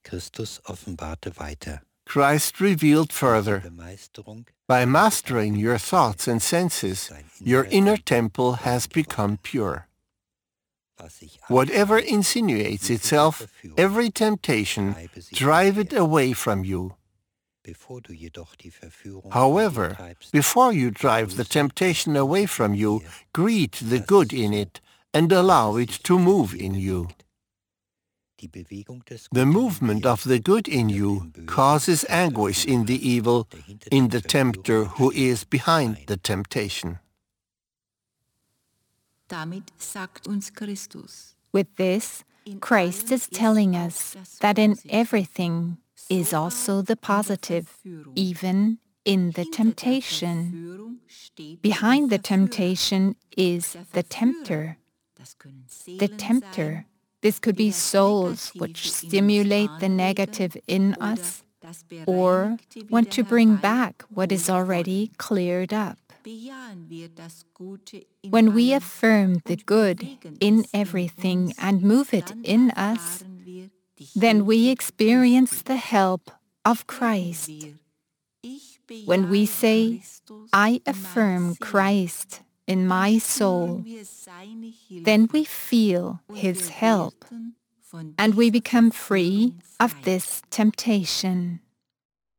Christus offenbarte weiter. Christ revealed further, Bemeistering by mastering your thoughts and senses, your inner temple has become pure. was sich Whatever absendet, insinuates diese itself, Verführung, every temptation, treibe sie drive von it dir. away from you. Bevor du jedoch die Verführung von dir However, treibst, before you drive the begrüße temptation das away Gute from in you, dir, greet the das good in so, it and dass allow es it sich to in move dir in you. bewegt. Die Bewegung des The Guten in movement dir of the good in hindert you den Bösen, causes der anguish in the Verführer, evil, der hinter in den the tempter Verführungen who steht, is behind ein. the temptation. Damit sagt uns Christus, With this, Christ is telling us that in everything is also the positive, even in the temptation. Behind the temptation is the tempter. The tempter. This could be souls which stimulate the negative in us or want to bring back what is already cleared up. When we affirm the good in everything and move it in us, then we experience the help of Christ. When we say, I affirm Christ in my soul, then we feel His help and we become free of this temptation.